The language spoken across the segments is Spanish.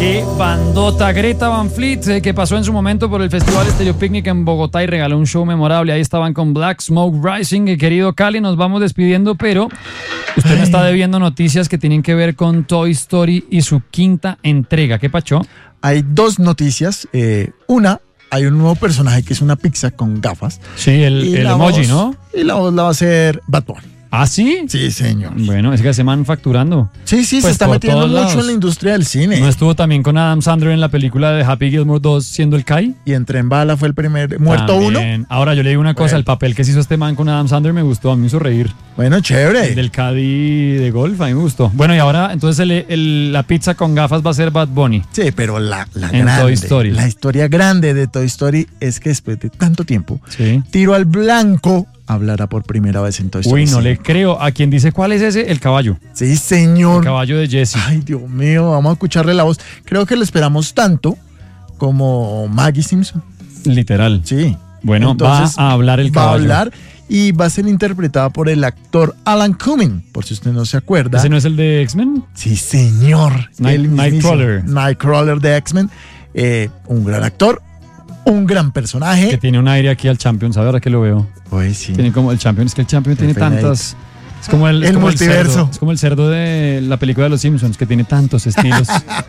Qué bandota. Greta Van Fleet, que pasó en su momento por el Festival Stereo Picnic en Bogotá y regaló un show memorable. Ahí estaban con Black Smoke Rising. Querido Cali, nos vamos despidiendo, pero usted me está debiendo noticias que tienen que ver con Toy Story y su quinta entrega. ¿Qué pacho? Hay dos noticias. Una, hay un nuevo personaje que es una pizza con gafas. Sí, el emoji, voz, ¿no? Y la voz la va a hacer Bad Bunny. ¿Ah, sí? Sí, señor. Bueno, es que se van facturando. Sí, se Pues está por metiendo todos mucho lados. en la industria del cine. ¿No estuvo también con Adam Sandler en la película de Happy Gilmore 2 siendo el Kai? Y en Tren Bala fue el primer muerto uno. Ahora yo le digo una cosa, Bueno. el papel que se hizo este man con Adam Sandler me gustó, a mí me hizo reír. Bueno, chévere. El del Caddy de golf, a mí me gustó. Bueno, y ahora entonces la pizza con gafas va a ser Bad Bunny. Sí, pero la En grande, Toy Story. la historia grande de Toy Story es que después de tanto tiempo, Sí. Tiro al Blanco hablará por primera vez en Toy Story. Uy, no 5. le creo. ¿A quién dice cuál es ese? El caballo. Sí, El señor. caballo de Jesse. Ay, Dios mío, vamos a escucharle la voz. Creo que lo esperamos tanto como Maggie Simpson. Literal. Sí. Bueno, Entonces, va a hablar el Va a caballo. hablar y va a ser interpretada por el actor Alan Cumming, por si usted no se acuerda. ¿Ese no es el de X-Men? Sí, señor. El mismísimo Nightcrawler. Nightcrawler de X-Men. Un gran actor, un gran Que personaje. tiene un aire aquí al Champions, ahora que lo veo. Pues sí. Tiene como el Champions, es que el Champions tiene F9. tantas. Es como el multiverso. cerdo, es como el cerdo de la película de los Simpsons, que tiene tantos estilos.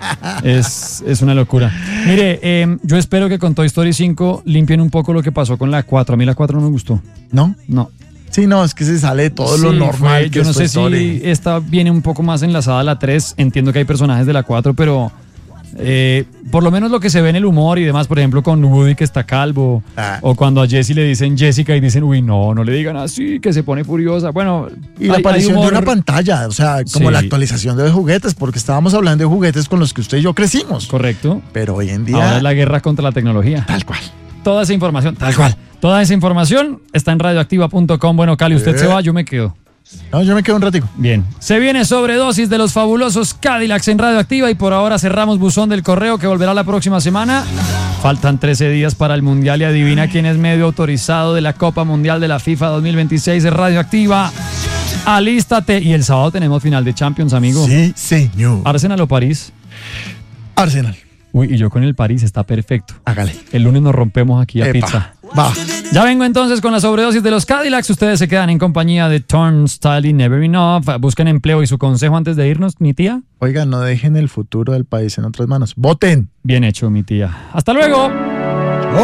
es una locura. Mire, yo espero que con Toy Story 5 limpien un poco lo que pasó con la 4. A mí la 4 no me gustó. ¿No? No. Sí, no, es que se sale de todo lo Sí, normal. yo no sé si esta viene un poco más enlazada a la 3. Entiendo que hay personajes de la 4, pero por lo menos lo que se ve en el humor y demás, por ejemplo, con Woody que está calvo, o cuando a Jessie le dicen Jessica y dicen, uy, no le digan así, que se pone furiosa. Bueno, Y la hay aparición de humor. una pantalla, o sea, como Sí. la actualización de juguetes, porque estábamos hablando de juguetes con los que usted y yo crecimos. Correcto. Pero hoy en día, Ahora es la guerra contra la tecnología. tal cual. Toda esa información, tal cual. Toda esa información está en radioactiva.com. Bueno, Cali, usted se va, yo me quedo. No, yo me quedo un ratico. Bien. Se viene Sobredosis de los fabulosos Cadillacs en Radioactiva y por ahora cerramos Buzón del Correo que volverá la próxima semana. Faltan 13 días para el Mundial y adivina quién es medio autorizado de la Copa Mundial de la FIFA 2026 de Radioactiva. Alístate. Y el sábado tenemos final de Champions, amigo. Sí, señor. Arsenal o París. Arsenal. Uy, y yo con el París está perfecto. Hágale. El lunes nos rompemos aquí a Epa. pizza. Va. Ya vengo entonces con la sobredosis de los Cadillacs. Ustedes se quedan en compañía de Turnstile y Never Enough. Busquen empleo y su consejo antes de irnos, mi tía. Oiga, no dejen el futuro del país en otras manos. ¡Voten! Bien hecho, mi tía. Hasta luego.